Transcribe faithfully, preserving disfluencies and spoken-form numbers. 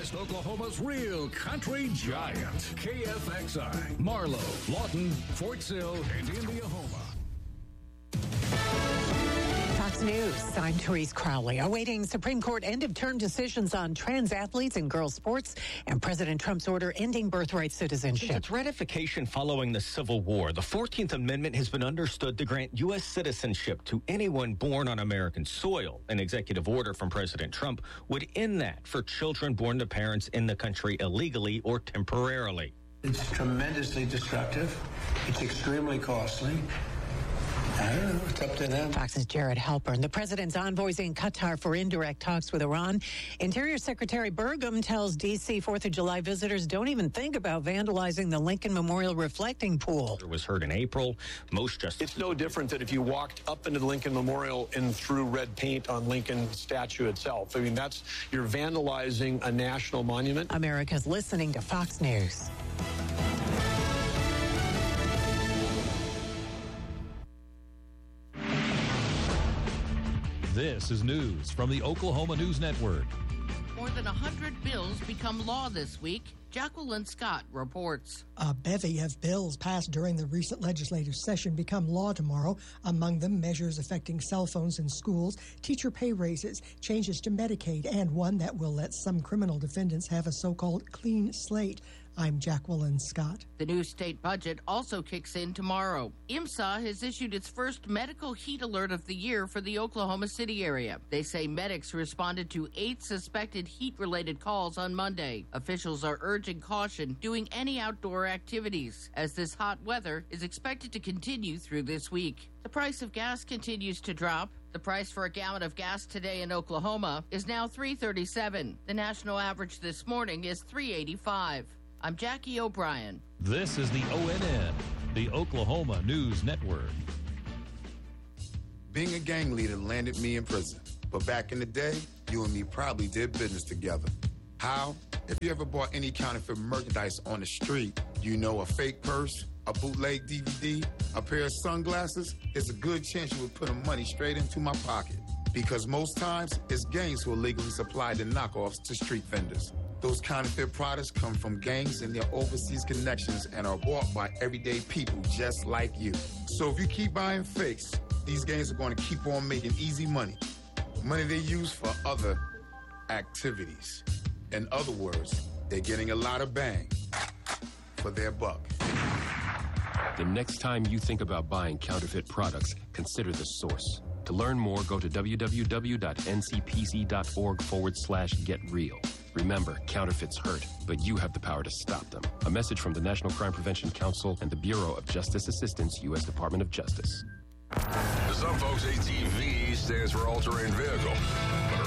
West Oklahoma's real country giant. K F X I, Marlow, Lawton, Fort Sill, and Indiahoma. Fox News, I'm Therese Crowley. Awaiting Supreme Court end-of-term decisions on trans athletes and girls' sports and President Trump's order ending birthright citizenship. Since its ratification following the Civil War, the fourteenth Amendment has been understood to grant U S citizenship to anyone born on American soil. An executive order from President Trump would end that for children born to parents in the country illegally or temporarily. It's tremendously destructive. It's extremely costly. I don't know. It's up to them. Fox's Jared Halpern. The president's envoys in Qatar for indirect talks with Iran. Interior Secretary Burgum tells D C fourth of July visitors don't even think about vandalizing the Lincoln Memorial reflecting pool. It was heard in April. Most justices... It's no different than if you walked up into the Lincoln Memorial and threw red paint on Lincoln statue itself. I mean, that's, you're vandalizing a national monument. America's listening to Fox News. This is news from the Oklahoma News Network. More than one hundred bills become law this week. Jacqueline Scott reports. A bevy of bills passed during the recent legislative session become law tomorrow. Among them, measures affecting cell phones in schools, teacher pay raises, changes to Medicaid, and one that will let some criminal defendants have a so-called clean slate. I'm Jacqueline Scott. The new state budget also kicks in tomorrow. IMSA has issued its first medical heat alert of the year for the Oklahoma City area. They say medics responded to eight suspected heat-related calls on Monday. Officials are urging caution doing any outdoor activities, as this hot weather is expected to continue through this week. The price of gas continues to drop. The price for a gallon of gas today in Oklahoma is now three dollars and thirty-seven cents. The national average this morning is three dollars and eighty-five cents. I'm Jackie O'Brien. This is the O N N, the Oklahoma News Network. Being a gang leader landed me in prison. But back in the day, you and me probably did business together. How? If you ever bought any counterfeit merchandise on the street, you know a fake purse, a bootleg D V D, a pair of sunglasses, there's a good chance you would put money straight into my pocket. Because most times, it's gangs who illegally supply the knockoffs to street vendors. Those counterfeit products come from gangs and their overseas connections and are bought by everyday people just like you. So if you keep buying fakes, these gangs are going to keep on making easy money. Money they use for other activities. In other words, they're getting a lot of bang for their buck. The next time you think about buying counterfeit products, consider the source. To learn more, go to www.ncpc.org forward slash get real. Remember, counterfeits hurt, but you have the power to stop them. A message from the National Crime Prevention Council and the Bureau of Justice Assistance, U S Department of Justice. To some folks, A T V stands for all-terrain vehicle.